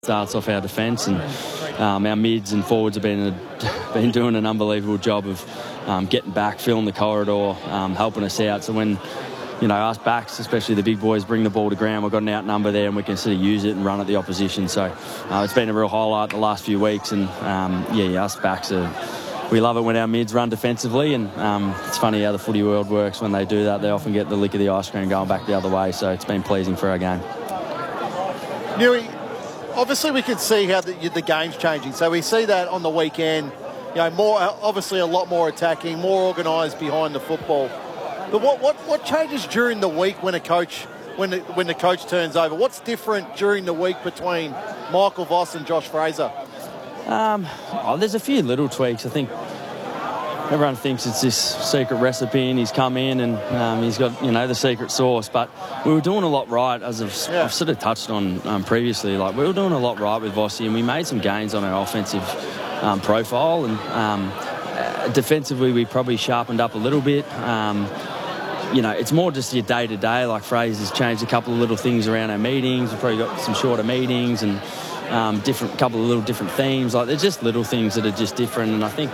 starts off our defence, and our mids and forwards have been doing an unbelievable job of getting back, filling the corridor, helping us out. So when us backs, especially the big boys, bring the ball to ground, we've got an outnumber there and we can sort of use it and run at the opposition. So it's been a real highlight the last few weeks, and us backs we love it when our mids run defensively, and it's funny how the footy world works. When they do that, they often get the lick of the ice cream going back the other way, so it's been pleasing for our game. Newey, obviously we can see how the game's changing. So we see that on the weekend, more obviously a lot more attacking, more organised behind the football. But what changes during the week when a coach when the coach turns over? What's different during the week between Michael Voss and Josh Fraser? There's a few little tweaks. I think everyone thinks it's this secret recipe and he's come in and he's got the secret sauce, but we were doing a lot right, as I've sort of touched on previously. Like, we were doing a lot right with Vossi, and we made some gains on our offensive profile, and defensively we probably sharpened up a little bit. It's more just your day-to-day. Like, Fraser's changed a couple of little things around our meetings. We've probably got some shorter meetings and couple of little different themes. Like, they're just little things that are just different, and I think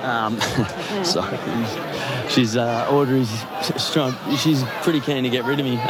sorry, she's Audrey's she's pretty keen to get rid of me.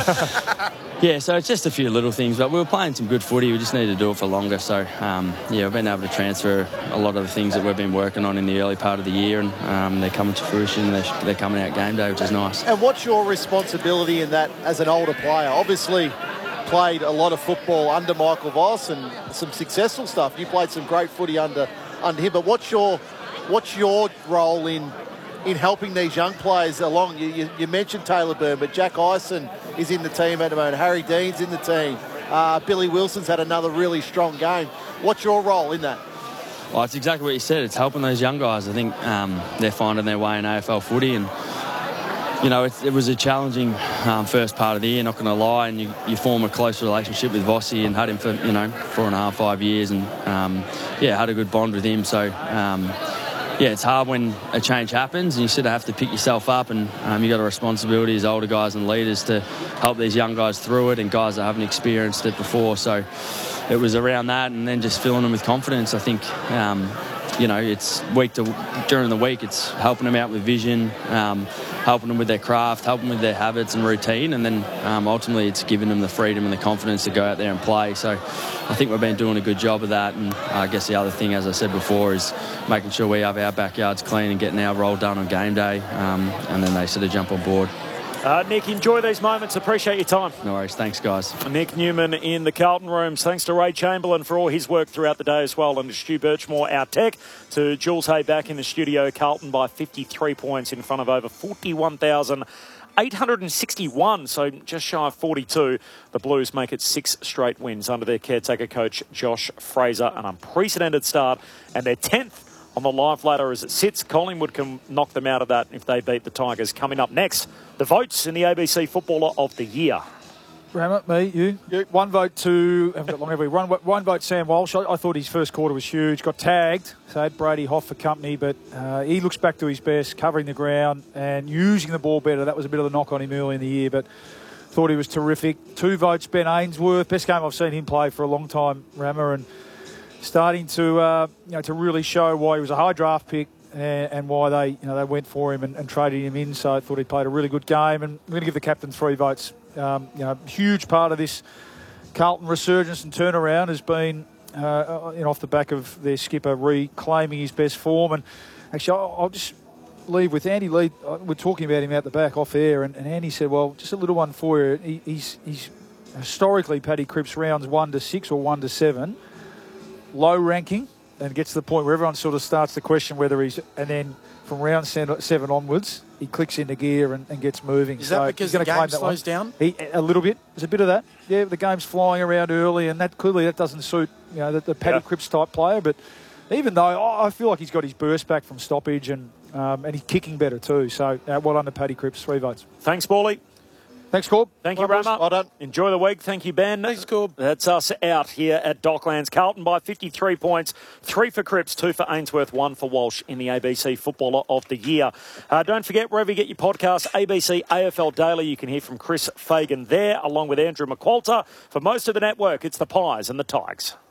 So it's just a few little things, but we were playing some good footy. We just needed to do it for longer. So we've been able to transfer a lot of the things that we've been working on in the early part of the year, and they're coming to fruition. They're coming out game day, which is nice. And what's your responsibility in that as an older player? Obviously played a lot of football under Michael Voss and some successful stuff. You played some great footy under him, but what's your role in helping these young players along? You mentioned Taylor Byrne, but Jack Ison is in the team at the moment. Harry Dean's in the team. Billy Wilson's had another really strong game. What's your role in that? Well, it's exactly what you said. It's helping those young guys. I think they're finding their way in AFL footy, and it was a challenging first part of the year, not going to lie, and you form a close relationship with Vossi and had him for 4.5, 5 years, and had a good bond with him. So it's hard when a change happens and you sort of have to pick yourself up, and you've got a responsibility as older guys and leaders to help these young guys through it, and guys that haven't experienced it before. So it was around that, and then just filling them with confidence. I think it's during the week, it's helping them out with vision, helping them with their craft, helping them with their habits and routine, and then ultimately it's giving them the freedom and the confidence to go out there and play. So I think we've been doing a good job of that, and I guess the other thing, as I said before, is making sure we have our backyards clean and getting our role done on game day, and then they sort of jump on board. Nick, enjoy these moments. Appreciate your time. No worries. Thanks, guys. Nick Newman in the Carlton rooms. Thanks to Ray Chamberlain for all his work throughout the day as well, and to Stu Birchmore, our tech, to Jules Hay back in the studio. Carlton by 53 points in front of over 41,861, so just shy of 42. The Blues make it 6 straight wins under their caretaker coach, Josh Fraser. An unprecedented start, and they're 10th on the live ladder as it sits. Collingwood can knock them out of that if they beat the Tigers. Coming up next, the votes in the ABC Footballer of the Year. Rammer, me, you. One vote to, haven't got long, have we? One vote Sam Walsh. I thought his first quarter was huge. Got tagged, so had Brady Hoff for company, but he looks back to his best, covering the ground and using the ball better. That was a bit of a knock on him early in the year, but thought he was terrific. 2 votes, Ben Ainsworth. Best game I've seen him play for a long time, Rammer, and starting to to really show why he was a high draft pick and why they went for him and traded him in. So I thought he played a really good game, and I'm going to give the captain 3 votes. Huge part of this Carlton resurgence and turnaround has been off the back of their skipper reclaiming his best form. And actually, I'll just leave with Andy Lee. We're talking about him out the back off air, and Andy said, well, just a little one for you. He's historically, Paddy Cripps, rounds 1 to 6 or 1 to 7, low ranking, and gets to the point where everyone sort of starts to question whether he's, and then from round 7 onwards, he clicks into gear and gets moving. Is that because the game slows down? A little bit. There's a bit of that. Yeah, the game's flying around early, and that doesn't suit the Paddy Cripps type player. But even though I feel like he's got his burst back from stoppage, and he's kicking better too. So well done to Paddy Cripps. 3 votes. Thanks, Paulie. Thanks, Corb. Thank you, Well, Rama. well done. Enjoy the week. Thank you, Ben. Thanks, Corb. That's us out here at Docklands. Carlton by 53 points. 3 for Cripps, 2 for Ainsworth, 1 for Walsh in the ABC Footballer of the Year. Don't forget, wherever you get your podcasts, ABC AFL Daily, you can hear from Chris Fagan there, along with Andrew McQualter. For most of the network, it's the Pies and the Tigers.